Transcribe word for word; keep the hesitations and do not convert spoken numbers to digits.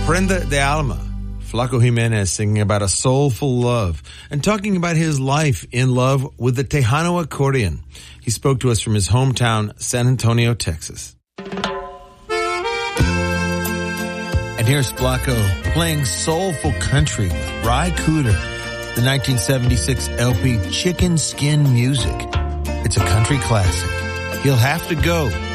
Prenda de Alma, Flaco Jimenez singing about a soulful love and talking about his life in love with the Tejano accordion. He spoke to us from his hometown, San Antonio, Texas. And here's Flaco playing soulful country with Ry Cooder, the nineteen seventy-six L P Chicken Skin Music. It's a country classic. He'll have to go.